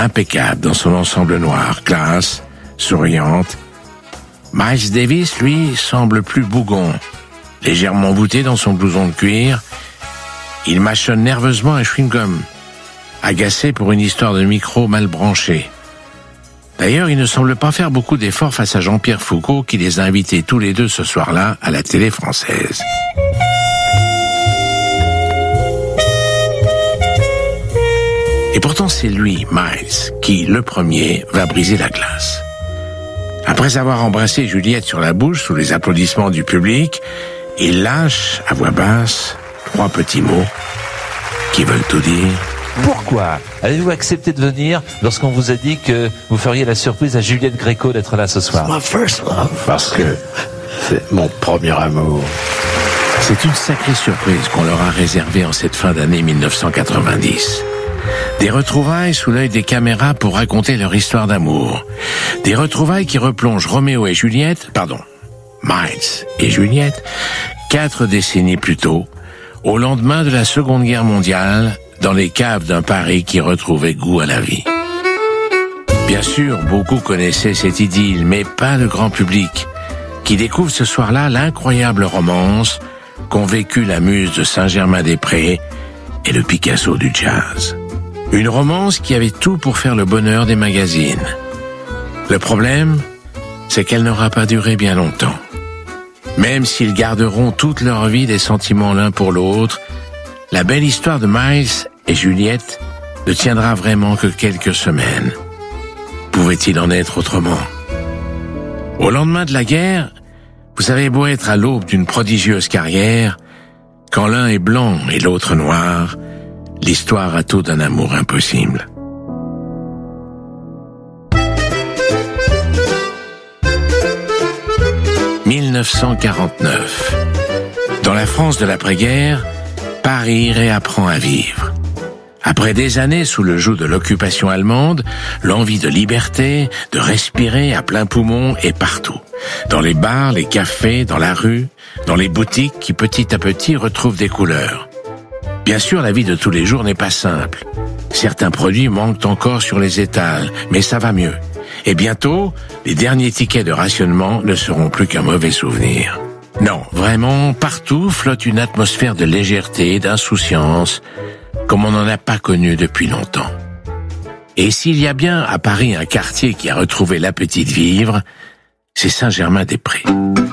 impeccable dans son ensemble noir, classe, souriante. Miles Davis, lui, semble plus bougon. Légèrement voûté dans son blouson de cuir, il mâchonne nerveusement un chewing-gum, agacé pour une histoire de micro mal branché. D'ailleurs, il ne semble pas faire beaucoup d'efforts face à Jean-Pierre Foucault qui les a invités tous les deux ce soir-là à la télé française. Et pourtant, c'est lui, Miles, qui, le premier, va briser la glace. Après avoir embrassé Juliette sur la bouche sous les applaudissements du public, il lâche, à voix basse, 3 petits mots qui veulent tout dire. Pourquoi avez-vous accepté de venir lorsqu'on vous a dit que vous feriez la surprise à Juliette Gréco d'être là ce soir? My first love. Parce que c'est mon premier amour. C'est une sacrée surprise qu'on leur a réservée en cette fin d'année 1990. Des retrouvailles sous l'œil des caméras pour raconter leur histoire d'amour. Des retrouvailles qui replongent Miles et Juliette, 4 décennies plus tôt, au lendemain de la Seconde Guerre mondiale, dans les caves d'un Paris qui retrouvait goût à la vie. Bien sûr, beaucoup connaissaient cette idylle, mais pas le grand public, qui découvre ce soir-là l'incroyable romance qu'ont vécu la muse de Saint-Germain-des-Prés et le Picasso du jazz. Une romance qui avait tout pour faire le bonheur des magazines. Le problème, c'est qu'elle n'aura pas duré bien longtemps. Même s'ils garderont toute leur vie des sentiments l'un pour l'autre, la belle histoire de Miles et Juliette ne tiendra vraiment que quelques semaines. Pouvait-il en être autrement? Au lendemain de la guerre, vous avez beau être à l'aube d'une prodigieuse carrière, quand l'un est blanc et l'autre noir, l'histoire a tout d'un amour impossible. « 1949. Dans la France de l'après-guerre, Paris réapprend à vivre. Après des années sous le joug de l'occupation allemande, l'envie de liberté, de respirer à plein poumon est partout. Dans les bars, les cafés, dans la rue, dans les boutiques qui petit à petit retrouvent des couleurs. Bien sûr, la vie de tous les jours n'est pas simple. Certains produits manquent encore sur les étals, mais ça va mieux. Et bientôt, les derniers tickets de rationnement ne seront plus qu'un mauvais souvenir. Non, vraiment, partout flotte une atmosphère de légèreté, d'insouciance, comme on n'en a pas connu depuis longtemps. Et s'il y a bien à Paris un quartier qui a retrouvé l'appétit de vivre, c'est Saint-Germain-des-Prés.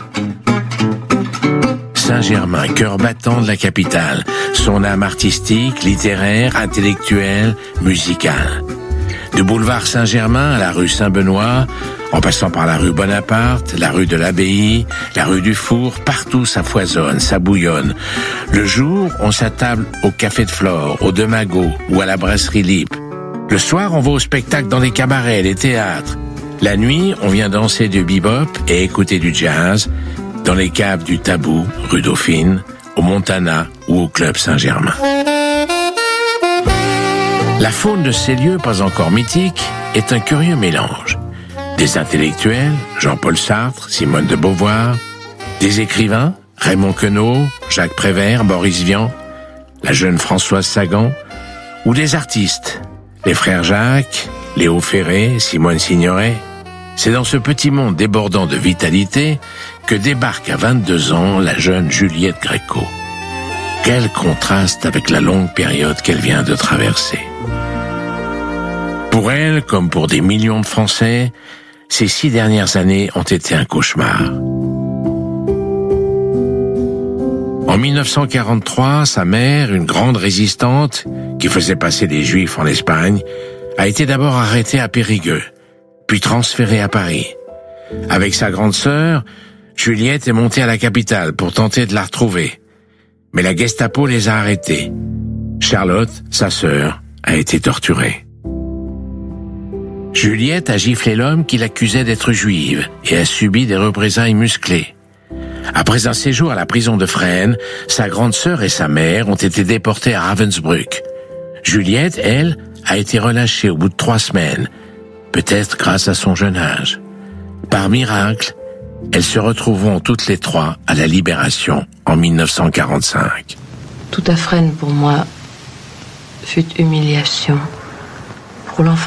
Saint-Germain, cœur battant de la capitale, son âme artistique, littéraire, intellectuelle, musicale. Du boulevard Saint-Germain à la rue Saint-Benoît, en passant par la rue Bonaparte, la rue de l'Abbaye, la rue du Four, partout ça foisonne, ça bouillonne. Le jour, on s'attable au Café de Flore, au De Magot ou à la brasserie Lippe. Le soir, on va au spectacle dans les cabarets, les théâtres. La nuit, on vient danser du bebop et écouter du jazz dans les caves du Tabou, rue Dauphine, au Montana ou au Club Saint-Germain. La faune de ces lieux pas encore mythiques est un curieux mélange. Des intellectuels, Jean-Paul Sartre, Simone de Beauvoir, des écrivains, Raymond Queneau, Jacques Prévert, Boris Vian, la jeune Françoise Sagan, ou des artistes, les frères Jacques, Léo Ferré, Simone Signoret. C'est dans ce petit monde débordant de vitalité que débarque à 22 ans la jeune Juliette Gréco. Quel contraste avec la longue période qu'elle vient de traverser. Pour elle, comme pour des millions de Français, ces 6 dernières années ont été un cauchemar. En 1943, sa mère, une grande résistante qui faisait passer des Juifs en Espagne, a été d'abord arrêtée à Périgueux, puis transférée à Paris. Avec sa grande sœur, Juliette est montée à la capitale pour tenter de la retrouver. Mais la Gestapo les a arrêtés. Charlotte, sa sœur, a été torturée. Juliette a giflé l'homme qui l'accusait d'être juive et a subi des représailles musclées. Après un séjour à la prison de Fresnes, sa grande sœur et sa mère ont été déportées à Ravensbrück. Juliette, elle, a été relâchée au bout de 3 semaines, peut-être grâce à son jeune âge. Par miracle, elles se retrouveront toutes les 3 à la Libération en 1945. Tout à Fresnes, pour moi, fut humiliation. Pour l'enfant